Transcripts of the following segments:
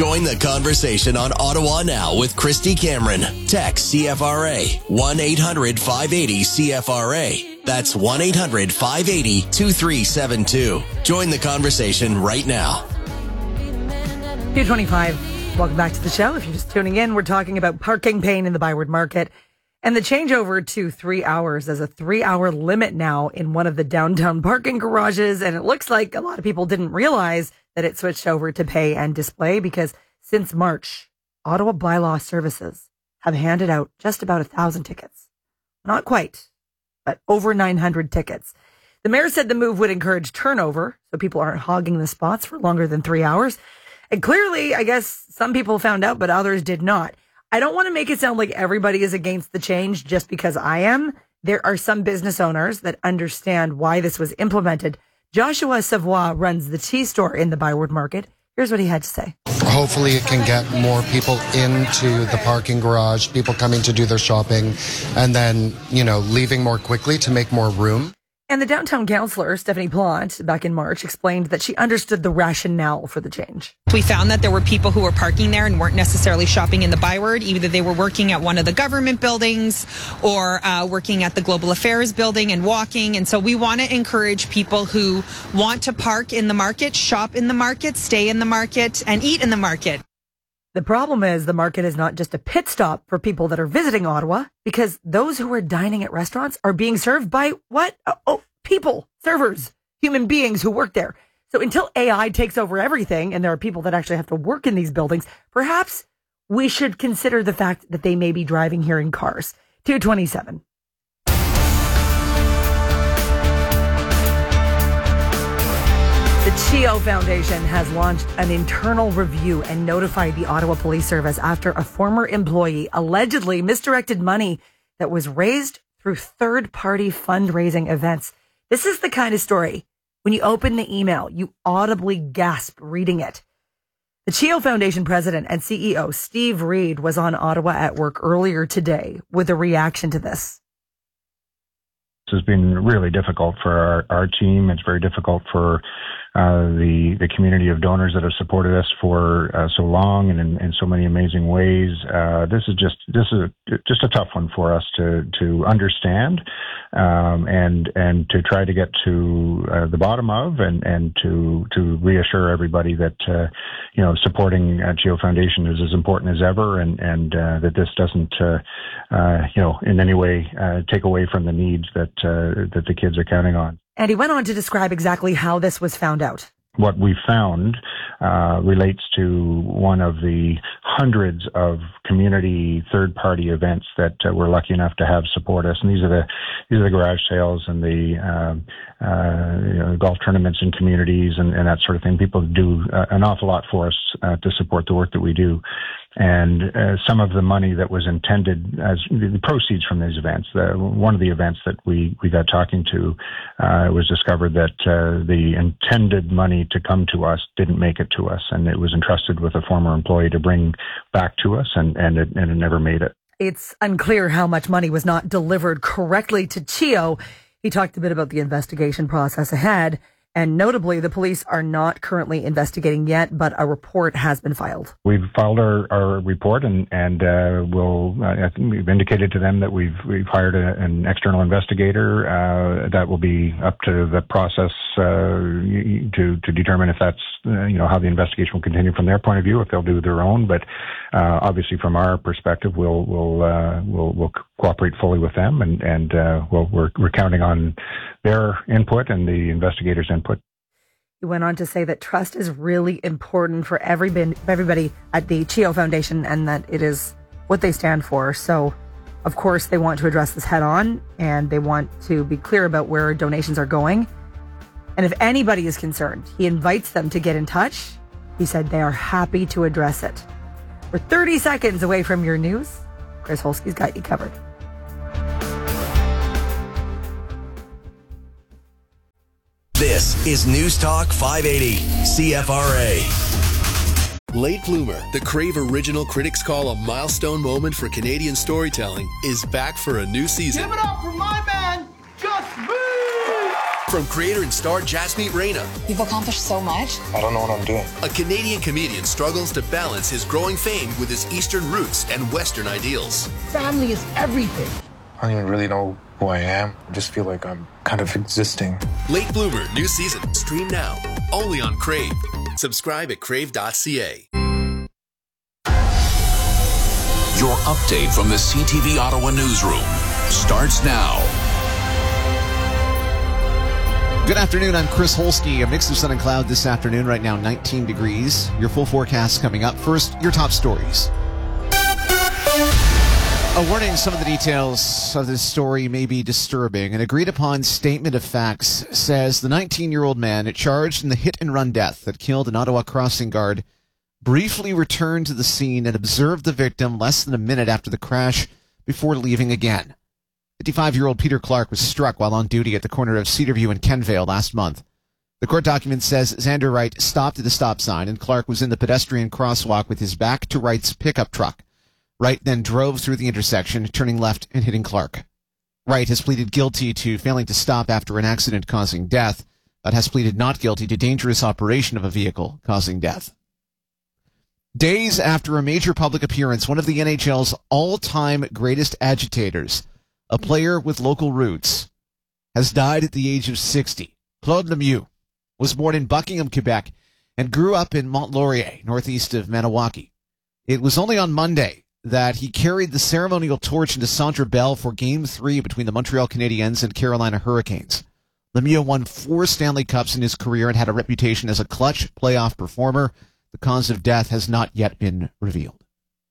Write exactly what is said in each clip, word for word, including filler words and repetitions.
Join the conversation on Ottawa Now with Christy Cameron. Text C F R A one eight hundred five eighty C F R A. That's one eight hundred five eighty two three seven two. Join the conversation right now. two twenty-five. Welcome back to the show. If you're just tuning in, we're talking about parking pain in the Byward Market and the changeover to three hours. There's a three-hour limit now in one of the downtown parking garages, and it looks like a lot of people didn't realize that it switched over to pay and display because since March, Ottawa Bylaw Services have handed out just about a thousand tickets. Not quite, but over nine hundred tickets. The mayor said the move would encourage turnover, so people aren't hogging the spots for longer than three hours. And clearly, I guess some people found out, but others did not. I don't want to make it sound like everybody is against the change just because I am. There are some business owners that understand why this was implemented. Joshua Savoie runs the tea store in the Byward Market. Here's what he had to say. Hopefully it can get more people into the parking garage, people coming to do their shopping, and then, you know, leaving more quickly to make more room. And the downtown councillor, Stephanie Plant, back in March, explained that she understood the rationale for the change. We found that there were people who were parking there and weren't necessarily shopping in the Byward. Either they were working at one of the government buildings or uh, working at the Global Affairs building and walking. And so we want to encourage people who want to park in the market, shop in the market, stay in the market, and eat in the market. The problem is the market is not just a pit stop for people that are visiting Ottawa, because those who are dining at restaurants are being served by what? Oh, people, servers, human beings who work there. So until A I takes over everything and there are people that actually have to work in these buildings, perhaps we should consider the fact that they may be driving here in cars. two twenty-seven. The CHEO Foundation has launched an internal review and notified the Ottawa Police Service after a former employee allegedly misdirected money that was raised through third-party fundraising events. This is the kind of story, when you open the email, you audibly gasp reading it. The CHEO Foundation president and C E O Steve Reed was on Ottawa at Work earlier today with a reaction to this. This has been really difficult for our, our team. It's very difficult for uh, the the community of donors that have supported us for uh, so long and in, in so many amazing ways. Uh, this is just this is a, just a tough one for us to to understand um, and and to try to get to uh, the bottom of and, and to to reassure everybody that uh, you know supporting uh, CHEO Foundation is as important as ever, and and uh, that this doesn't uh, uh, you know in any way uh, take away from the needs that uh, that the kids are counting on. And he went on to describe exactly how this was found out. What we found uh, relates to one of the hundreds of community third-party events that uh, we're lucky enough to have support us. And these are the these are the garage sales and the uh, uh, you know, golf tournaments in communities and, and that sort of thing. People do uh, an awful lot for us uh, to support the work that we do. And uh, some of the money that was intended as the proceeds from these events, the, one of the events that we, we got talking to, uh, it was discovered that uh, the intended money to come to us didn't make it to us, and it was entrusted with a former employee to bring back to us, and, and, it, and it never made it. It's unclear how much money was not delivered correctly to CHEO. He talked a bit about the investigation process ahead. And notably, the police are not currently investigating yet, but a report has been filed. We've filed our, our report, and and uh, we'll. Uh, I think we've indicated to them that we've we've hired a, an external investigator uh, that will be up to the process uh, to to determine if that's uh, you know how the investigation will continue from their point of view, if they'll do their own. But uh, obviously, from our perspective, we'll we'll uh, we'll we'll cooperate fully with them, and and uh, we'll, we're we're counting on their input and the investigators' input. He went on to say that trust is really important for everybody, everybody at the CHEO Foundation, and that it is what they stand for. So, of course, they want to address this head on, and they want to be clear about where donations are going. And if anybody is concerned, he invites them to get in touch. He said they are happy to address it. We're thirty seconds away from your news. Chris Holsky's got you covered. This is News Talk five eighty, C F R A. Late Bloomer, the Crave original critics call a milestone moment for Canadian storytelling, is back for a new season. Give it up for my man, Just Boo! From creator and star Jasmeet Reyna. You've accomplished so much. I don't know what I'm doing. A Canadian comedian struggles to balance his growing fame with his Eastern roots and Western ideals. Family is everything. I don't even really know who I am. I just feel like I'm kind of existing. Late Bloomer, new season. Stream now. Only on Crave. Subscribe at crave dot c a. Your update from the C T V Ottawa newsroom starts now. Good afternoon, I'm Chris Holsky. A mix of sun and cloud this afternoon, right now nineteen degrees. Your full forecast coming up. First, your top stories. A warning, some of the details of this story may be disturbing. An agreed-upon statement of facts says the nineteen-year-old man charged in the hit-and-run death that killed an Ottawa crossing guard briefly returned to the scene and observed the victim less than a minute after the crash before leaving again. fifty-five-year-old Peter Clark was struck while on duty at the corner of Cedarview and Kenvale last month. The court document says Xander Wright stopped at the stop sign and Clark was in the pedestrian crosswalk with his back to Wright's pickup truck. Wright then drove through the intersection, turning left and hitting Clark. Wright has pleaded guilty to failing to stop after an accident causing death, but has pleaded not guilty to dangerous operation of a vehicle causing death. Days after a major public appearance, one of the N H L's all-time greatest agitators, a player with local roots, has died at the age of sixty. Claude Lemieux was born in Buckingham, Quebec, and grew up in Mont-Laurier, northeast of Maniwaki. It was only on Monday that he carried the ceremonial torch into Centre Bell for Game three between the Montreal Canadiens and Carolina Hurricanes. Lemieux won four Stanley Cups in his career and had a reputation as a clutch playoff performer. The cause of death has not yet been revealed.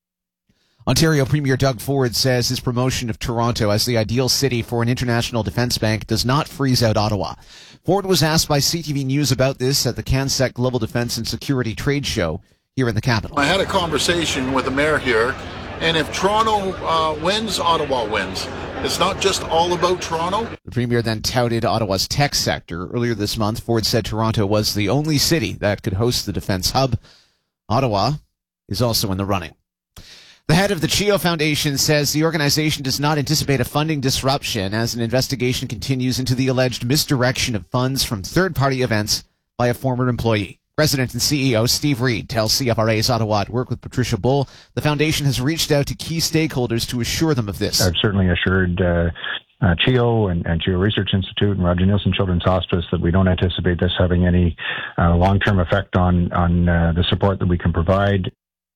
Ontario Premier Doug Ford says his promotion of Toronto as the ideal city for an international defense bank does not freeze out Ottawa. Ford was asked by C T V News about this at the CanSec Global Defense and Security Trade Show here in the capital. I had a conversation with the mayor here, and if Toronto uh, wins, Ottawa wins. It's not just all about Toronto. The Premier then touted Ottawa's tech sector. Earlier this month, Ford said Toronto was the only city that could host the defense hub. Ottawa is also in the running. The head of the CHEO Foundation says the organization does not anticipate a funding disruption as an investigation continues into the alleged misdirection of funds from third-party events by a former employee. President and C E O Steve Reed tells C F R A's Ottawa at Work with Patricia Bull the foundation has reached out to key stakeholders to assure them of this. I've certainly assured uh, uh, CHEO and, and CHEO Research Institute and Roger Nielsen Children's Hospice that we don't anticipate this having any uh, long-term effect on, on uh, the support that we can provide.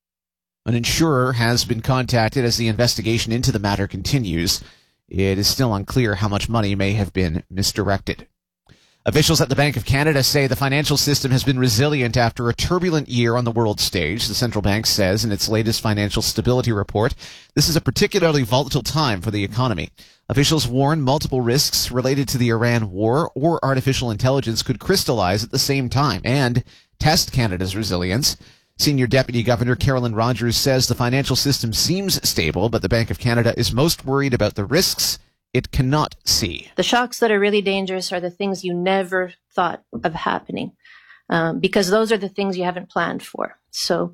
An insurer has been contacted as the investigation into the matter continues. It is still unclear how much money may have been misdirected. Officials at the Bank of Canada say the financial system has been resilient after a turbulent year on the world stage. The central bank says in its latest financial stability report, this is a particularly volatile time for the economy. Officials warn multiple risks related to the Iran war or artificial intelligence could crystallize at the same time and test Canada's resilience. Senior Deputy Governor Carolyn Rogers says the financial system seems stable, but the Bank of Canada is most worried about the risks it cannot see. The shocks that are really dangerous are the things you never thought of happening, um, because those are the things you haven't planned for. So,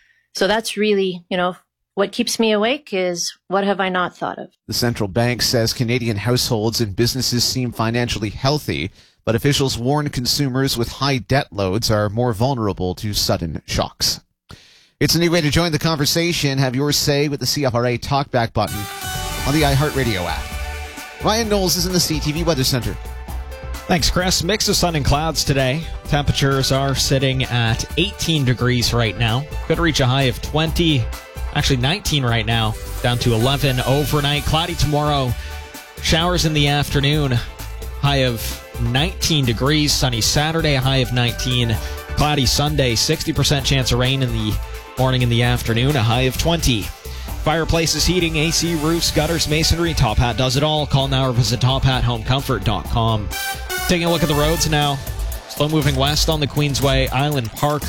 so that's really, you know, what keeps me awake is what have I not thought of? The central bank says Canadian households and businesses seem financially healthy, but officials warn consumers with high debt loads are more vulnerable to sudden shocks. It's a new way to join the conversation. Have your say with the C F R A Talkback button on the iHeartRadio app. Ryan Knowles is in the C T V Weather Center. Thanks, Chris. Mix of sun and clouds today. Temperatures are sitting at eighteen degrees right now. Could reach a high of twenty, actually nineteen right now, down to eleven overnight. Cloudy tomorrow. Showers in the afternoon. High of nineteen degrees. Sunny Saturday, a high of nineteen. Cloudy Sunday, sixty percent chance of rain in the morning and the afternoon, a high of twenty. Fireplaces, heating, A C, roofs, gutters, masonry, Top Hat does it all. Call now or visit top hat home comfort dot com. Taking a look at the roads now. Slow moving west on the Queensway, Island Park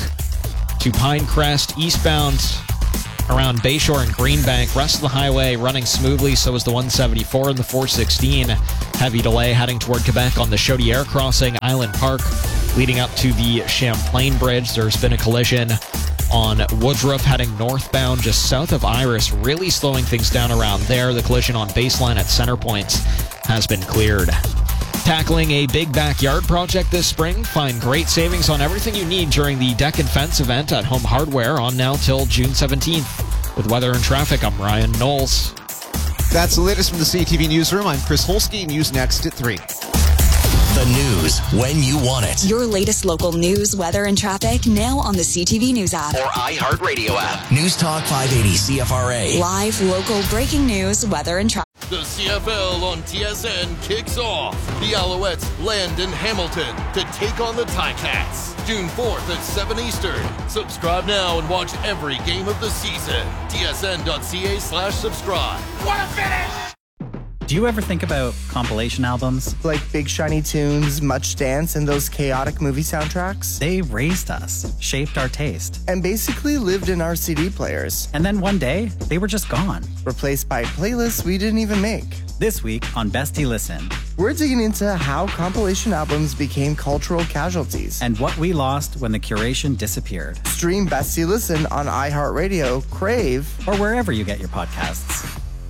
to Pinecrest, eastbound around Bayshore and Greenbank. Rest of the highway running smoothly, so is the one seventy-four and the four sixteen. Heavy delay heading toward Quebec on the Chaudière crossing, Island Park, leading up to the Champlain Bridge. There's been a collision on Woodruff heading northbound just south of Iris, really slowing things down around there. The collision on Baseline at Center Point has been cleared. Tackling a big backyard project this spring? Find great savings on everything you need during the Deck and Fence event at Home Hardware on now till June seventeenth. With weather and traffic, I'm Ryan Knowles. That's the latest from the C T V Newsroom. I'm Chris Holsky. News next at three. The news when you want it. Your latest local news, weather, and traffic now on the C T V News app. Or iHeartRadio app. News Talk five eighty C F R A. Live, local, breaking news, weather, and traffic. The C F L on T S N kicks off. The Alouettes land in Hamilton to take on the Ticats. June fourth at seven Eastern. Subscribe now and watch every game of the season. T S N dot C A slash subscribe. What a finish! Do you ever think about compilation albums? Like Big Shiny Tunes, Much Dance, and those chaotic movie soundtracks? They raised us, shaped our taste. And basically lived in our C D players. And then one day, they were just gone. Replaced by playlists we didn't even make. This week on Bestie Listen, we're digging into how compilation albums became cultural casualties. And what we lost when the curation disappeared. Stream Bestie Listen on iHeartRadio, Crave, or wherever you get your podcasts.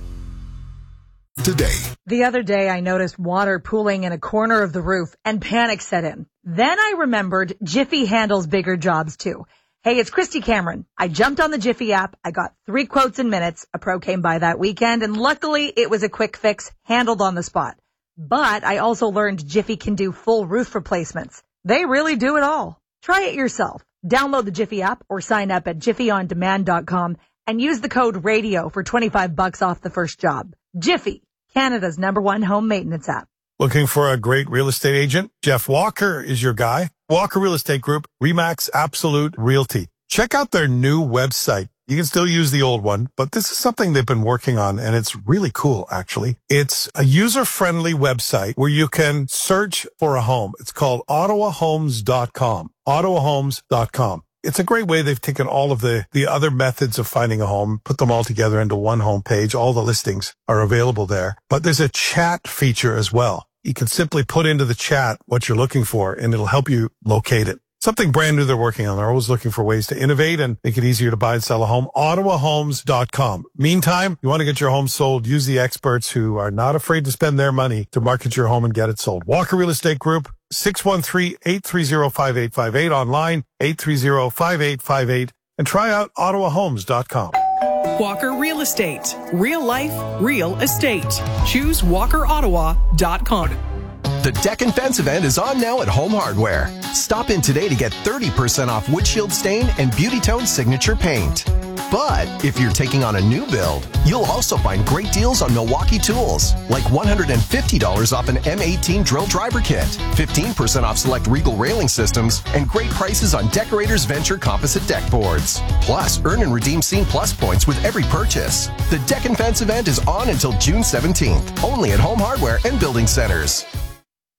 Today. The other day, I noticed water pooling in a corner of the roof and panic set in. Then I remembered Jiffy handles bigger jobs too. Hey, it's Christy Cameron. I jumped on the Jiffy app. I got three quotes in minutes. A pro came by that weekend, and luckily it was a quick fix handled on the spot. But I also learned Jiffy can do full roof replacements. They really do it all. Try it yourself. Download the Jiffy app or sign up at jiffy on demand dot com and use the code RADIO for twenty-five bucks off the first job. Jiffy, Canada's number one home maintenance app. Looking for a great real estate agent? Jeff Walker is your guy. Walker Real Estate Group, Remax Absolute Realty. Check out their new website. You can still use the old one, but this is something they've been working on, and it's really cool, actually. It's a user-friendly website where you can search for a home. It's called ottawa homes dot com. ottawa homes dot com. It's a great way. They've taken all of the, the other methods of finding a home, put them all together into one home page. All the listings are available there. But there's a chat feature as well. You can simply put into the chat what you're looking for, and it'll help you locate it. Something brand new they're working on. They're always looking for ways to innovate and make it easier to buy and sell a home. ottawa homes dot com. Meantime, you want to get your home sold, use the experts who are not afraid to spend their money to market your home and get it sold. Walker Real Estate Group, six one three, eight three zero, five eight five eight, online, eight three zero, five eight five eight, and try out ottawa homes dot com. Walker Real Estate. Real life, real estate. Choose walker ottawa dot com. The Deck and Fence event is on now at Home Hardware. Stop in today to get thirty percent off windshield stain and Beauty Tone signature paint. But if you're taking on a new build, you'll also find great deals on Milwaukee tools, like one hundred fifty dollars off an M eighteen drill driver kit, fifteen percent off select Regal railing systems, and great prices on Decorators Venture composite deck boards. Plus, earn and redeem Scene Plus points with every purchase. The Deck and Fence event is on until June seventeenth, only at Home Hardware and Building Centers.